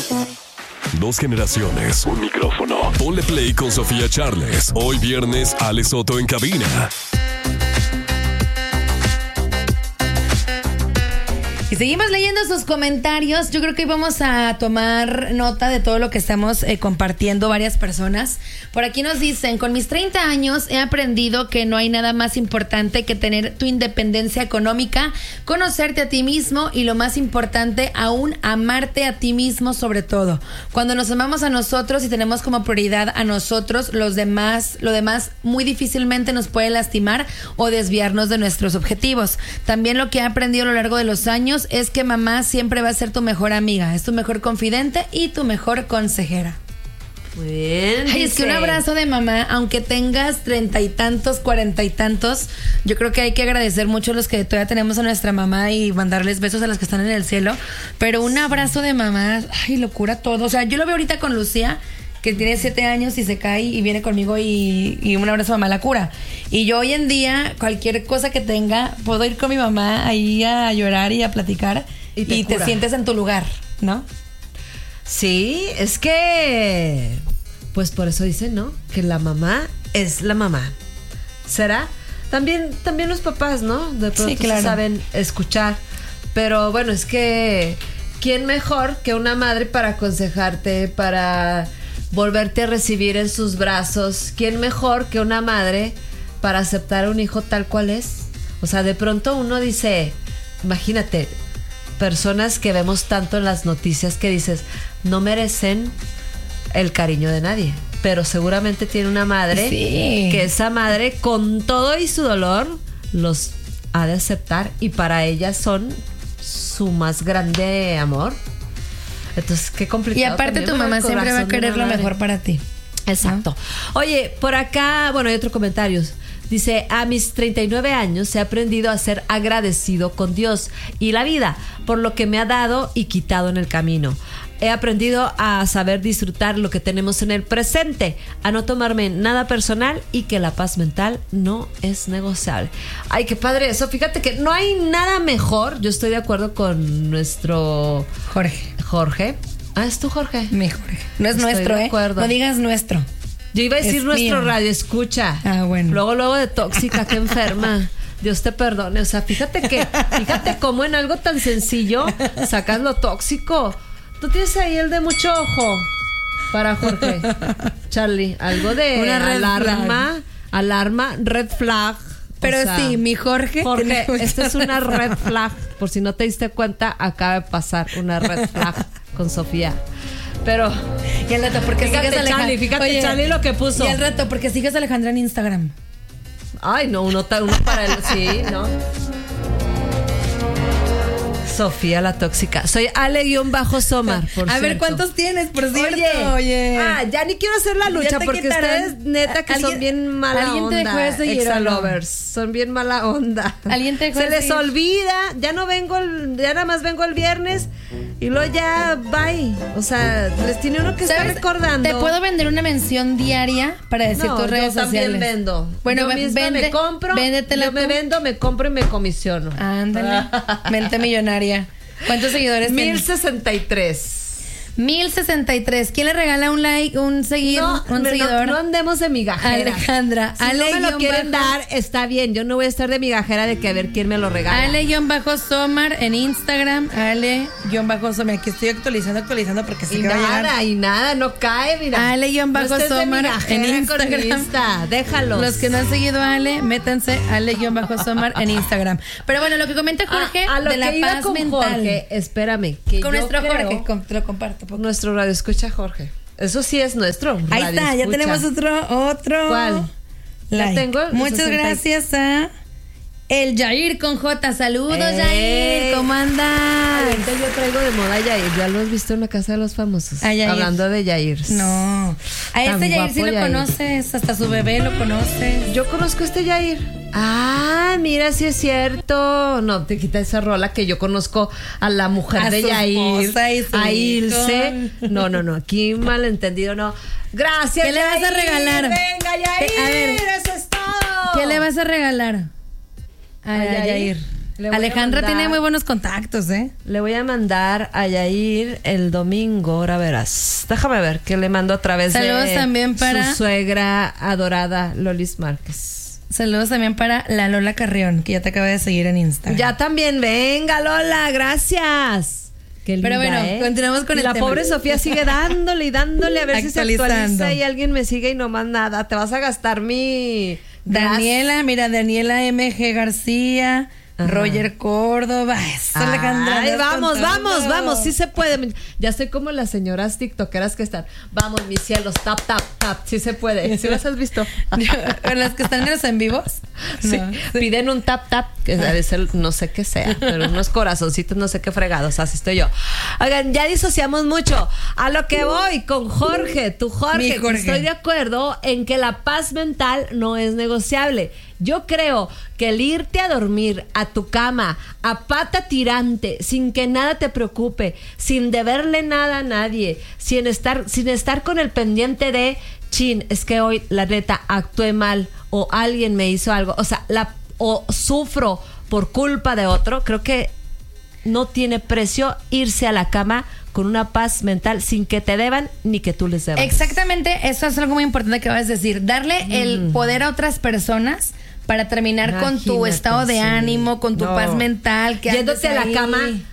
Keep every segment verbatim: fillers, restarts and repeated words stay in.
Dos generaciones, un micrófono. Ponle play con Sofía Charles. Hoy viernes, Ale Soto en cabina. Y seguimos leyendo sus comentarios. Yo creo que hoy vamos a tomar nota de todo lo que estamos eh, compartiendo varias personas. Por aquí nos dicen: con mis treinta años he aprendido que no hay nada más importante que tener tu independencia económica, conocerte a ti mismo y, lo más importante aún, amarte a ti mismo sobre todo. Cuando nos amamos a nosotros y tenemos como prioridad a nosotros, los demás, lo demás muy difícilmente nos puede lastimar o desviarnos de nuestros objetivos. También lo que he aprendido a lo largo de los años es que mamá siempre va a ser tu mejor amiga, es tu mejor confidente y tu mejor consejera. Muy bien. Ay, es que un abrazo de mamá, aunque tengas treinta y tantos, cuarenta y tantos, yo creo que hay que agradecer mucho a los que todavía tenemos a nuestra mamá y mandarles besos a las que están en el cielo. Pero un abrazo de mamá, ay, locura todo. O sea, yo lo veo ahorita con Lucía, que tiene siete años y se cae y viene conmigo y, y un abrazo a mamá la cura. Y yo hoy en día, cualquier cosa que tenga, puedo ir con mi mamá ahí a llorar y a platicar y te, y te sientes en tu lugar, ¿no? Sí, es que pues por eso dicen, ¿no? Que la mamá es la mamá. ¿Será? También, también los papás, ¿no? De pronto sí, claro, saben escuchar. Pero bueno, es que ¿quién mejor que una madre para aconsejarte, para volverte a recibir en sus brazos? ¿Quién mejor que una madre para aceptar a un hijo tal cual es? O sea, de pronto uno dice, imagínate, personas que vemos tanto en las noticias que dices, no merecen el cariño de nadie, pero seguramente tiene una madre, sí, que esa madre con todo y su dolor los ha de aceptar y para ellas son su más grande amor. Entonces, qué complicado. Y aparte tu mamá siempre va a querer lo mejor para ti. Exacto. ¿No? Oye, por acá, bueno, hay otro comentario. Dice, a mis treinta y nueve años he aprendido a ser agradecido con Dios y la vida por lo que me ha dado y quitado en el camino. He aprendido a saber disfrutar lo que tenemos en el presente, a no tomarme nada personal y que la paz mental no es negociable. Ay, qué padre eso. Fíjate que no hay nada mejor. Yo estoy de acuerdo con nuestro Jorge. Jorge. Ah, ¿es tu Jorge? Mi Jorge. No es estoy nuestro, ¿eh? No digas nuestro. Yo iba a decir es nuestro mío. Radio escucha. Ah, bueno. Luego, luego de tóxica, que enferma. Dios te perdone. O sea, fíjate que, fíjate cómo en algo tan sencillo sacas lo tóxico. Tú tienes ahí el de mucho ojo para Jorge. Charlie, algo de una alarma, flag. alarma, red flag. Pero o sea, sí, mi Jorge. Jorge, esta es una red flag. Por si no te diste cuenta, acaba de pasar una red flag con Sofía. Pero y al rato, porque fíjate, sigues Alejandra. Charlie, fíjate, Oye, Charlie, lo que puso. Y al rato, porque sigues a Alejandra en Instagram. Ay, no, uno, uno para el. Sí, ¿no? Sofía la tóxica. Soy Ale-Somar, por A cierto. ver, ¿cuántos tienes, por cierto? Oye, Oye. Ah, ya ni quiero hacer la lucha porque quitaron. Ustedes, neta, que son bien mala ¿alguien onda. ¿Alguien te dejó de seguir Exa o no? lovers. Son bien mala onda. ¿Alguien te dejó Se de les seguir? olvida. Ya no vengo, el, ya nada más vengo el viernes y luego ya, bye. O sea, les tiene uno que estar recordando. Te puedo vender una mención diaria para decir no, tus redes yo sociales. también vendo. Bueno, yo misma vende, me compro. véndetela Yo me tú. vendo, me compro y me comisiono. Ándale. Mente millonaria. ¿Cuántos seguidores tienes? mil sesenta y tres. mil sesenta y tres. ¿Quién le regala un like, un, seguir, no, un no, seguidor? No, no andemos de migajera. Alejandra. Si Ale no me lo quieren bajo, dar, está bien. Yo no voy a estar de migajera de que a ver quién me lo regala. Ale-Somar en Instagram. Ale-Somar. Aquí estoy actualizando, actualizando porque sé y que va a llegar. nada, y nada, no cae, mira. Ale-Somar no en Instagram. Insta, déjalos. Los que no han seguido a Ale, métanse Ale-Somar en Instagram. Pero bueno, lo que comenta Jorge ah, a lo de la que iba paz con mental. Jorge, espérame. Que con yo nuestro creo, Jorge, con, te lo comparto. Poco. Nuestro radio escucha Jorge. Eso sí es nuestro. Ahí está, ya tenemos otro, otro. ¿Cuál? Like. Ya tengo. Muchas sesenta gracias a el Yair con J. Saludos, eh. Yair. ¿Cómo andas? Ahorita yo traigo de moda Yair. Ya lo has visto en la casa de los famosos. Hablando de Yair. No. A este Yair sí lo Yair. conoces. Hasta su bebé lo conoces. Yo conozco a este Yair. Ah, mira, sí es cierto. No, te quita esa rola que yo conozco a la mujer a de Yair. A Ilse. No, no, no. Aquí malentendido, no. Gracias. ¿Qué le vas a regalar? Venga, Yair. A ver, eso es todo. ¿Qué le vas a regalar? A, a Yair. Alejandra mandar, tiene muy buenos contactos, ¿eh? Le voy a mandar a Yair el domingo, ahora verás. Déjame ver que le mando a través Saludos de también para... su suegra adorada, Lolis Márquez. Saludos también para la Lola Carrión, que ya te acaba de seguir en Instagram. Ya también, venga Lola, gracias. Qué linda, Pero bueno, ¿eh? continuamos con y el la tema. pobre Sofía sigue dándole y dándole a ver si se actualiza y alguien me sigue y no más nada. Te vas a gastar mi... Daniela, mira, Daniela M G García... Ajá. Roger Córdoba, eso, Alejandra. Ay, vamos, vamos, vamos, sí se puede. Ya estoy como las señoras tiktokeras que están. Vamos, mis cielos, tap, tap, tap, sí se puede. ¿Sí las has visto? ¿Las que están en los en vivos? Sí. No. Piden un tap, tap, que debe ser, no sé qué sea, pero unos corazoncitos, no sé qué fregados, así estoy yo. Oigan, ya disociamos mucho. A lo que voy con Jorge, tu Jorge, Jorge. Estoy de acuerdo en que la paz mental no es negociable. Yo creo que el irte a dormir a tu cama a pata tirante, sin que nada te preocupe, sin deberle nada a nadie, sin estar, sin estar con el pendiente de chin, es que hoy la neta actué mal o alguien me hizo algo, o sea, la, o sufro por culpa de otro, creo que no tiene precio irse a la cama con una paz mental sin que te deban ni que tú les debas. Exactamente, eso es algo muy importante que vas a decir, darle mm. el poder a otras personas para terminar Imagínate, con tu estado de sí. ánimo, con tu no. paz mental. Que yéndote a la cama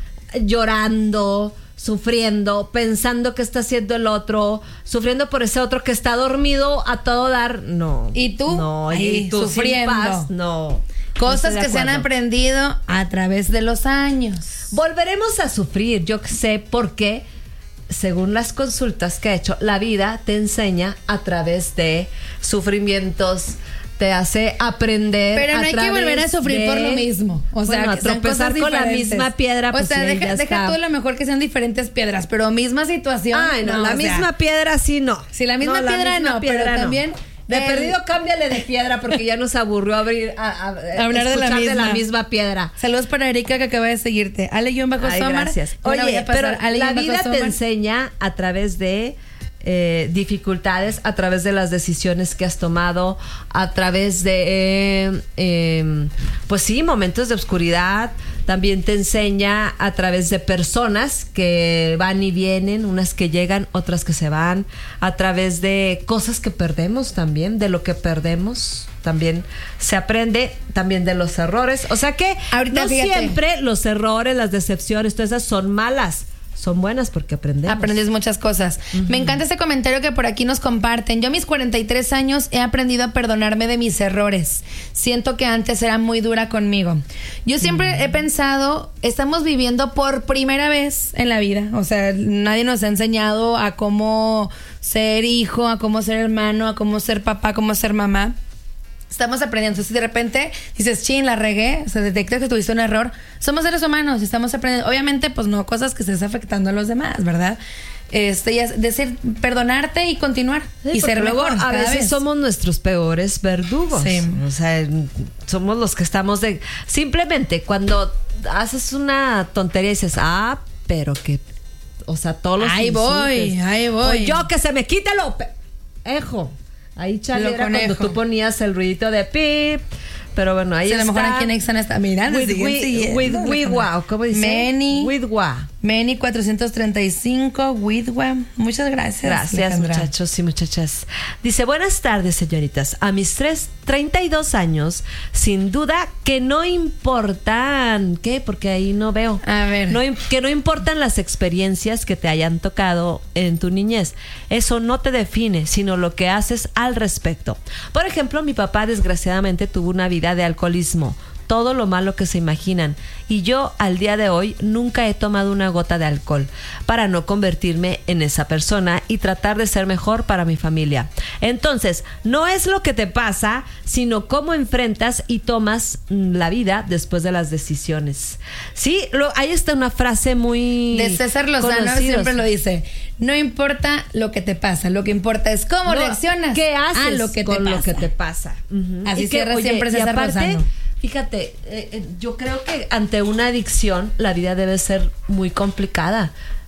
llorando, sufriendo, pensando que está haciendo el otro, sufriendo por ese otro que está dormido a todo dar. No. ¿Y tú? No, Ahí, y tú sufriendo. Sin paz, no. Cosas no que se han aprendido a través de los años. Volveremos a sufrir, yo sé por qué. Según las consultas que he hecho, la vida te enseña a través de sufrimientos, te hace aprender. Pero no a hay que volver a sufrir de, por lo mismo. O sea, bueno, que a tropezar con diferentes. la misma piedra. Pues o sea, sí, deja, deja tú lo mejor que sean diferentes piedras, pero misma situación. Ay, no, no la misma sea, piedra sí no. Sí, la misma no, piedra la misma no, piedra pero no. también. De el... perdido, cámbiale de piedra porque ya nos aburrió abrir a, a, a hablar de la, misma. de la misma piedra. Saludos para Erika que acaba de seguirte. Ale-Somar. Gracias. Oye, pero la vida te enseña a través de eh, dificultades, a través de las decisiones que has tomado, a través de, eh, eh, pues sí, momentos de oscuridad. También te enseña a través de personas que van y vienen, unas que llegan, otras que se van, a través de cosas que perdemos también, de lo que perdemos. También se aprende, también de los errores. O sea que Ahorita, no fíjate. siempre los errores, las decepciones, todas esas son malas. Son buenas porque aprendemos. Aprendes muchas cosas. Uh-huh. Me encanta ese comentario que por aquí nos comparten. Yo a mis cuarenta y tres años he aprendido a perdonarme de mis errores. Siento que antes era muy dura conmigo. Yo siempre uh-huh. he pensado, estamos viviendo por primera vez en la vida. O sea, nadie nos ha enseñado a cómo ser hijo, a cómo ser hermano, a cómo ser papá, a cómo ser mamá. Estamos aprendiendo. Entonces, de repente dices, chin, la regué, o sea, detectas que tuviste un error. Somos seres humanos, estamos aprendiendo. Obviamente, pues no cosas que estés afectando a los demás, ¿verdad? Este, y es decir, perdonarte y continuar. Sí, y ser mejor. A veces vez. somos nuestros peores verdugos. Sí. O sea, somos los que estamos de. Simplemente cuando haces una tontería y dices, ah, pero que. O sea, todos los Ahí insultes. voy, ahí voy. O yo que se me quite lo. Pe- Ejo. Ahí chale era cuando tú ponías el ruidito de pip. Pero bueno, ahí sí, está. A lo mejor aquí en Exxon está mirando. With, with, with, with wow, ¿cómo dice? Meni. With wow. Meni cuatrocientos treinta y cinco, with wow. Muchas gracias. Gracias, Alejandra. muchachos y muchachas. Dice, buenas tardes, señoritas. A mis tres, treinta y dos años, sin duda que no importan. ¿Qué? Porque ahí no veo. A ver. No, que no importan las experiencias que te hayan tocado en tu niñez. Eso no te define, sino lo que haces al respecto. Por ejemplo, mi papá desgraciadamente tuvo una vida de alcoholismo, todo lo malo que se imaginan, y yo al día de hoy nunca he tomado una gota de alcohol para no convertirme en esa persona y tratar de ser mejor para mi familia. Entonces, no es lo que te pasa, sino cómo enfrentas y tomas la vida después de las decisiones. Sí, lo, ahí está una frase muy de César Lozano, conocidos. Siempre lo dice. No importa lo que te pasa, lo que importa es cómo no, reaccionas. ¿Qué haces a lo que con te pasa? lo que te pasa? Uh-huh. Así y cierra que, oye, siempre César aparte, Lozano. Fíjate, eh, eh, yo creo que ante una adicción la vida debe ser muy complicada.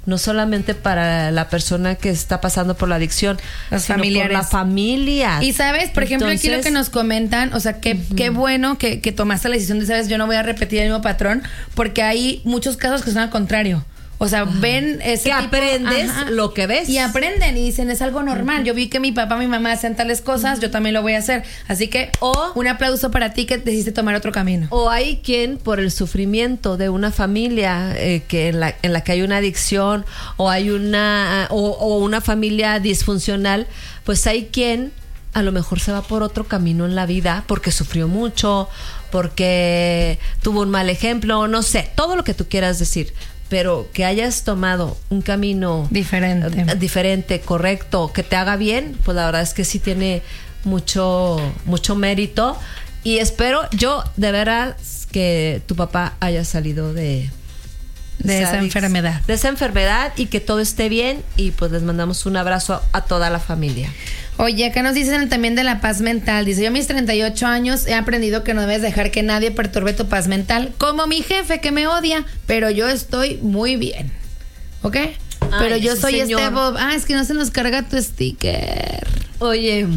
no solamente para la persona que está pasando por la adicción, los sino familiares, por la familia. Y sabes, por ejemplo, Entonces, aquí lo que nos comentan, o sea, qué, uh-huh. qué bueno que, que tomaste la decisión de, sabes, yo no voy a repetir el mismo patrón, porque hay muchos casos que son al contrario. O sea, ajá. ven ese que tipo, aprendes ajá, lo que ves. Y aprenden y dicen, es algo normal. Uh-huh. Yo vi que mi papá, mi mamá hacían tales cosas, uh-huh. yo también lo voy a hacer. Así que, o un aplauso para ti que decidiste tomar otro camino. O hay quien, por el sufrimiento de una familia eh, que en la, en la que hay una adicción, o hay una, o, o una familia disfuncional, pues hay quien a lo mejor se va por otro camino en la vida porque sufrió mucho, porque tuvo un mal ejemplo, no sé, todo lo que tú quieras decir. Pero que hayas tomado un camino diferente, uh, diferente, correcto, que te haga bien, pues la verdad es que sí tiene mucho, mucho mérito. Y espero, yo de veras, que tu papá haya salido de, de esa enfermedad. De esa enfermedad y que todo esté bien. Y pues les mandamos un abrazo a, a toda la familia. Oye, acá nos dicen también de la paz mental. Dice, yo a mis treinta y ocho años he aprendido que no debes dejar que nadie perturbe tu paz mental, como mi jefe que me odia, pero yo estoy muy bien. ¿Ok? Ay, pero yo soy señor. este Bob. Ah, es que no se nos carga tu sticker. Oye,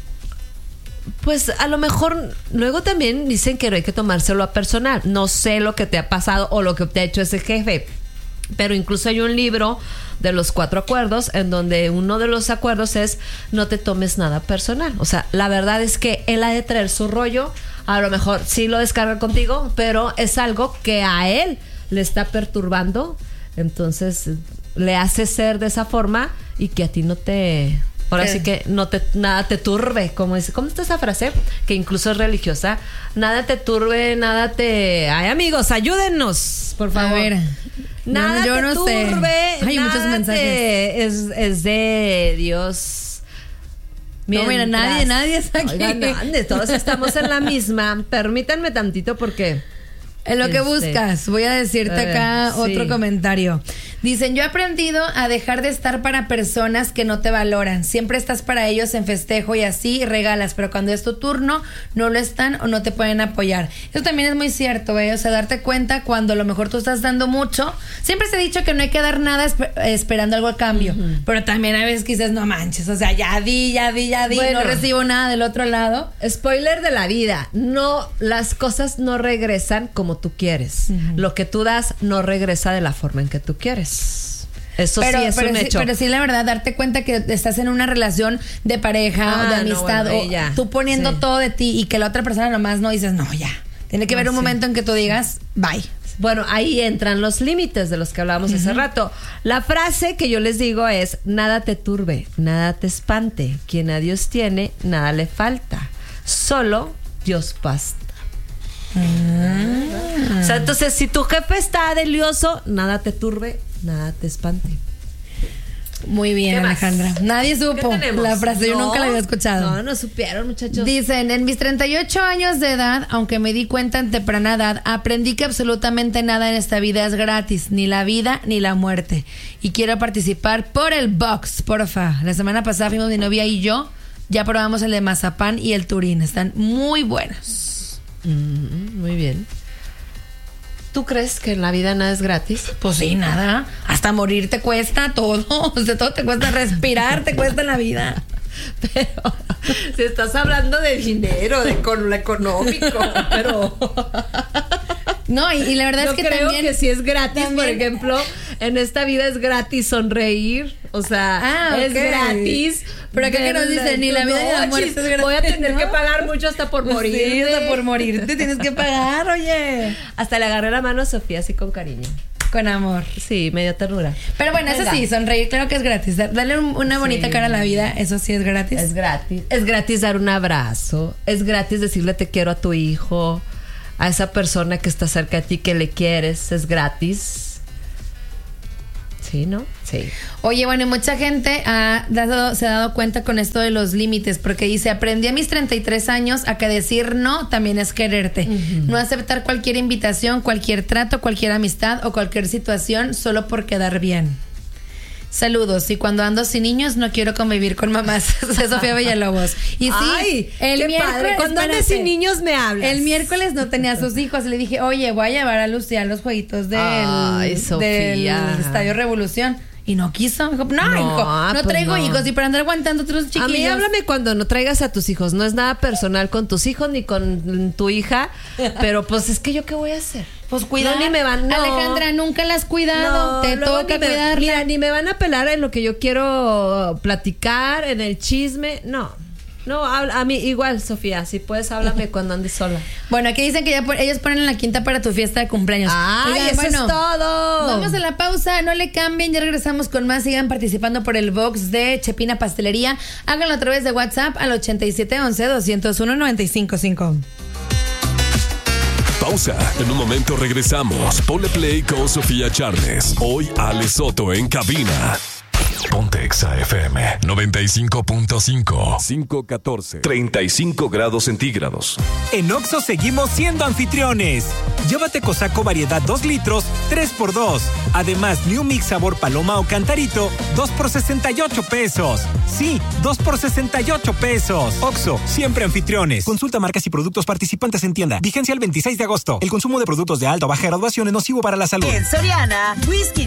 pues a lo mejor luego también dicen que no hay que tomárselo a personal. No sé lo que te ha pasado o lo que te ha hecho ese jefe, pero incluso hay un libro de los cuatro acuerdos en donde uno de los acuerdos es no te tomes nada personal. O sea, la verdad es que él ha de traer su rollo, a lo mejor sí lo descarga contigo, pero es algo que a él le está perturbando, entonces le hace ser de esa forma y que a ti no te... Ahora sí que no te nada te turbe, como dice, ¿cómo está esa frase? Que incluso es religiosa. Nada te turbe, nada te... Ay, amigos, ayúdennos, por favor. A ver. Nada no, yo te no turbe, sé. Hay nada muchos mensajes. Te, es, es de Dios. Mientras, no, mira, nadie, nadie está aquí. Oigan, nadie, todos estamos en la misma. Permítanme tantito porque... En lo que este, buscas, voy a decirte a ver, acá sí. otro comentario. Dicen, yo he aprendido a dejar de estar para personas que no te valoran. Siempre estás para ellos en festejo y así regalas, pero cuando es tu turno, no lo están o no te pueden apoyar. Eso también es muy cierto, ¿eh? O sea, darte cuenta cuando a lo mejor tú estás dando mucho. Siempre se ha dicho que no hay que dar nada esper- esperando algo a cambio, uh-huh. pero también a veces quizás no manches, o sea, ya di, ya di, ya di, bueno, no recibo nada del otro lado. Spoiler de la vida, no, las cosas no regresan como tú quieres. Uh-huh. Lo que tú das no regresa de la forma en que tú quieres. Eso pero, sí es pero un sí, hecho. Pero sí, la verdad, darte cuenta que estás en una relación de pareja ah, o de amistad, no, bueno, o tú poniendo sí. todo de ti y que la otra persona nomás no dices, no, ya. Tiene que haber ah, un sí. momento en que tú digas, bye. Bueno, ahí entran los límites de los que hablábamos uh-huh. hace rato. La frase que yo les digo es, nada te turbe, nada te espante. Quien a Dios tiene, nada le falta. Solo Dios basta. Ah. O sea, entonces si tu jefe está delioso, nada te turbe, nada te espante. Muy bien, Alejandra. Nadie supo la frase, no, yo nunca la había escuchado. No, no supieron, muchachos. Dicen, en mis treinta y ocho años de edad, aunque me di cuenta en temprana edad, aprendí que absolutamente nada en esta vida es gratis, ni la vida ni la muerte. Y quiero participar por el box, porfa. La semana pasada fuimos mi novia y yo, ya probamos el de mazapán y el turín. Están muy buenos. Mm, muy bien. ¿Tú crees que en la vida nada es gratis? Pues sí, nada. Hasta morir te cuesta todo. O sea, todo te cuesta, respirar te cuesta en la vida. Pero si estás hablando de dinero, de con lo económico, pero... No, y, y la verdad yo es que creo también... que si es gratis, también, por ejemplo, en esta vida es gratis sonreír. O sea, ah, es okay. gratis. Pero acá que nos dicen, ni la vida ni la muerte es gratis. Voy a tener ¿no? que pagar mucho hasta por morir. Sí, hasta por morirte tienes que pagar, oye. Hasta le agarré la mano a Sofía así con cariño. Con amor. Sí, medio ternura. Pero bueno, Venga. Eso sí, sonreír, claro que es gratis. Darle una bonita sí. cara a la vida, eso sí es gratis. Es gratis. Es gratis dar un abrazo. Es gratis decirle te quiero a tu hijo, a esa persona que está cerca de ti que le quieres. Es gratis. Sí, ¿no? Sí. Oye, bueno, y mucha gente ha dado, se ha dado cuenta con esto de los límites, porque dice, aprendí a mis treinta y tres años a que decir no también es quererte. Uh-huh. No aceptar cualquier invitación, cualquier trato, cualquier amistad o cualquier situación solo por quedar bien. Saludos. Y cuando ando sin niños no quiero convivir con mamás. Sofía Villalobos. Y sí, Ay, el qué miércoles padre. Cuando andes sin niños me hablas. El miércoles no tenía a sus hijos. Le dije, oye, voy a llevar a Lucía a los jueguitos del, Ay, del Estadio Revolución. Y no quiso. Me dijo, no, no, hijo, no pues traigo no. hijos. Y para andar aguantando otros chiquillos. A mí háblame cuando no traigas a tus hijos. No es nada personal con tus hijos ni con tu hija. Pero pues es que yo qué voy a hacer. Pues cuidar. No, ni me van, no. Alejandra, nunca la has cuidado. No, te toca ni me, cuidarla. Mira, ni me van a pelar en lo que yo quiero platicar, en el chisme. No. No, a, a mí igual, Sofía, si puedes, háblame cuando andes sola. Bueno, aquí dicen que ya por, ellos ponen la quinta para tu fiesta de cumpleaños. ¡Ay, Oigan, eso bueno, es todo! Vamos a la pausa, no le cambien, ya regresamos con más. Sigan participando por el box de Chepina Pastelería. Háganlo a través de WhatsApp al ochenta y siete once, doscientos uno, noventa y cinco cinco. Pausa, en un momento regresamos. Ponle play con Sofía Charles. Hoy Ale Soto en cabina. Ponte Exa F M noventa y cinco punto cinco. cinco catorce. treinta y cinco grados centígrados. En Oxxo seguimos siendo anfitriones. Llévate Cosaco variedad dos litros, tres por dos. Además, New Mix sabor paloma o cantarito, dos por sesenta y ocho pesos. Sí, dos por sesenta y ocho pesos. Oxxo, siempre anfitriones. Consulta marcas y productos participantes en tienda. Vigencia el veintiséis de agosto. El consumo de productos de alta o baja graduación es nocivo para la salud. En Soriana, whisky